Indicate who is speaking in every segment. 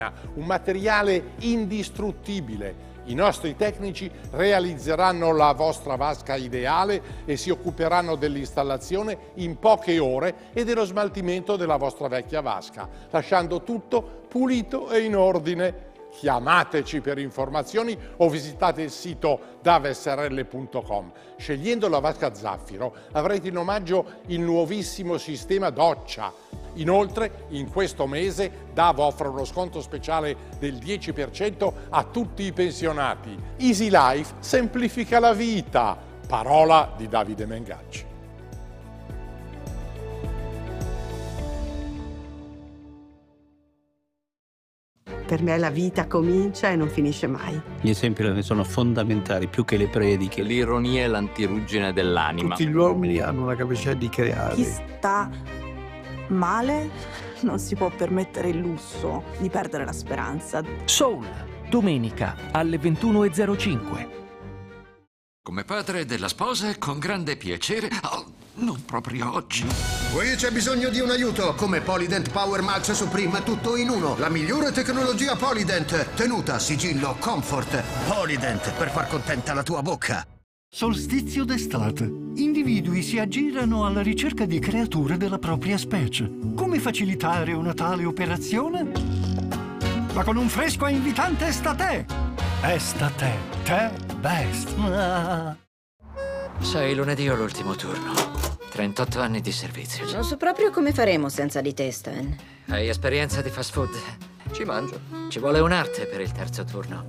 Speaker 1: un materiale indistruttibile. I nostri tecnici realizzeranno la vostra vasca ideale e si occuperanno dell'installazione in poche ore e dello smaltimento della vostra vecchia vasca, lasciando tutto pulito e in ordine. Chiamateci per informazioni o visitate il sito davesrl.com. Scegliendo la vasca Zaffiro avrete in omaggio il nuovissimo sistema doccia. Inoltre, in questo mese DAV offre uno sconto speciale del 10% a tutti i pensionati. Easy Life semplifica la vita. Parola di Davide Mengacci.
Speaker 2: Per me la vita comincia e non finisce mai.
Speaker 3: Gli esempi sono fondamentali, più che le prediche.
Speaker 4: L'ironia è l'antiruggine dell'anima.
Speaker 5: Tutti gli uomini hanno una capacità di creare.
Speaker 6: Chi sta male non si può permettere il lusso di perdere la speranza.
Speaker 7: Soul, domenica alle 21:05.
Speaker 8: Come padre della sposa, con grande piacere... Oh, non proprio oggi.
Speaker 9: Qui c'è bisogno di un aiuto. Come Polydent Power Max Supreme, tutto in uno. La migliore tecnologia Polydent. Tenuta, sigillo, comfort. Polydent, per far contenta la tua bocca.
Speaker 10: Solstizio d'estate. Individui si aggirano alla ricerca di creature della propria specie. Come facilitare una tale operazione? Ma con un fresco e invitante Estate. Estate, te best.
Speaker 8: Sei lunedì o l'ultimo turno. 38 anni di servizio.
Speaker 11: Non so proprio come faremo senza di te, Stan.
Speaker 8: Hai esperienza di fast food? Ci mangio. Ci vuole un'arte per il terzo turno.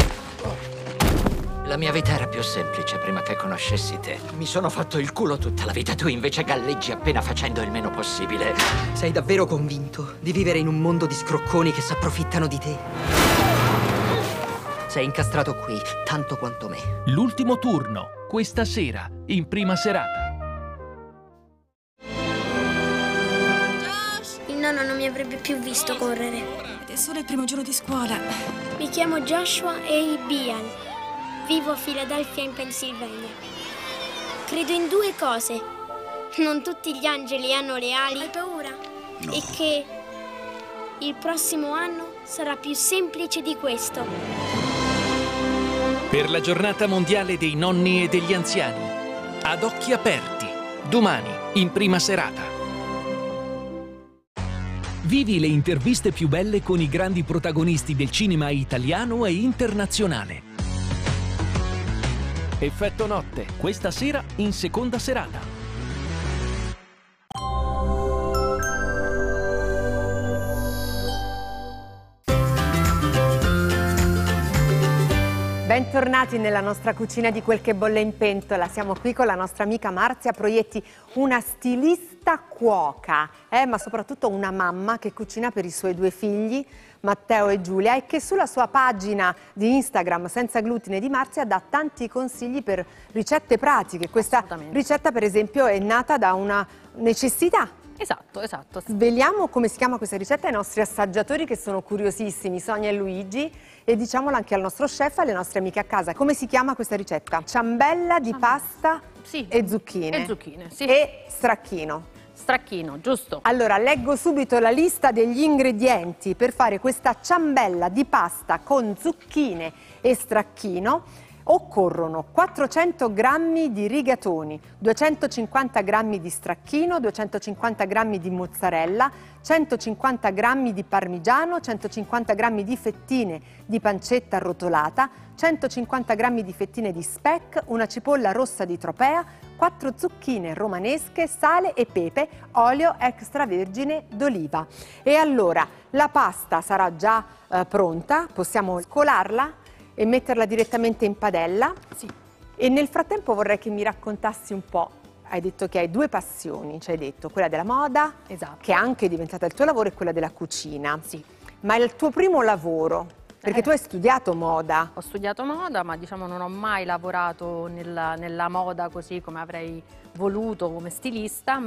Speaker 8: La mia vita era più semplice prima che conoscessi te. Mi sono fatto il culo tutta la vita, tu invece galleggi appena facendo il meno possibile.
Speaker 12: Sei davvero convinto di vivere in un mondo di scrocconi che si approfittano di te? Sei incastrato qui, tanto quanto me.
Speaker 7: L'ultimo turno, questa sera, in prima serata.
Speaker 13: Il nonno non mi avrebbe più visto correre.
Speaker 6: Ed è solo il primo giorno di scuola.
Speaker 13: Mi chiamo Joshua A. Bial. Vivo a Philadelphia in Pennsylvania. Credo in due cose. Non tutti gli angeli hanno le ali. Hai paura? No. E che il prossimo anno sarà più semplice di questo.
Speaker 7: Per la giornata mondiale dei nonni e degli anziani. Ad occhi aperti. Domani, in prima serata. Vivi le interviste più belle con i grandi protagonisti del cinema italiano e internazionale. Effetto notte, questa sera in seconda serata.
Speaker 14: Bentornati nella nostra cucina di Quel che bolle in pentola. Siamo qui con la nostra amica Marzia Proietti, una stilista cuoca, ma soprattutto una mamma che cucina per i suoi due figli, Matteo e Giulia, e che sulla sua pagina di Instagram Senza Glutine di Marzia dà tanti consigli per ricette pratiche. Questa ricetta, per esempio, è nata da una necessità.
Speaker 15: Esatto, esatto.
Speaker 14: Sveliamo come si chiama questa ricetta ai nostri assaggiatori che sono curiosissimi, Sonia e Luigi, e diciamolo anche al nostro chef e alle nostre amiche a casa. Come si chiama questa ricetta? Ciambella di pasta e zucchine.
Speaker 15: E zucchine, sì.
Speaker 14: E stracchino.
Speaker 15: Stracchino, giusto.
Speaker 14: Allora, leggo subito la lista degli ingredienti per fare questa ciambella di pasta con zucchine e stracchino. Occorrono 400 g di rigatoni, 250 g di stracchino, 250 g di mozzarella, 150 g di parmigiano, 150 g di fettine di pancetta arrotolata, 150 g di fettine di speck, una cipolla rossa di Tropea, 4 zucchine romanesche, sale e pepe, olio extravergine d'oliva. E allora la pasta sarà già pronta, possiamo scolarla e metterla direttamente in padella.
Speaker 15: Sì.
Speaker 14: E nel frattempo vorrei che mi raccontassi un po'. Hai detto che hai due passioni, ci hai detto, quella della moda, che è anche diventata il tuo lavoro, e quella della cucina.
Speaker 15: Sì.
Speaker 14: Ma è il tuo primo lavoro, perché tu hai studiato moda.
Speaker 15: Ho studiato moda, ma diciamo non ho mai lavorato nella moda così come avrei voluto come stilista,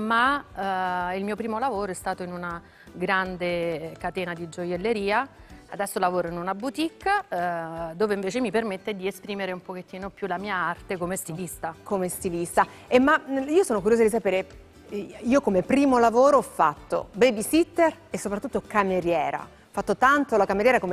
Speaker 15: ma il mio primo lavoro è stato in una grande catena di gioielleria. Adesso lavoro in una boutique dove invece mi permette di esprimere un pochettino più la mia arte come stilista.
Speaker 14: Come stilista. Ma io sono curiosa di sapere, io come primo lavoro ho fatto babysitter e soprattutto cameriera. fatto tanto la cameriera come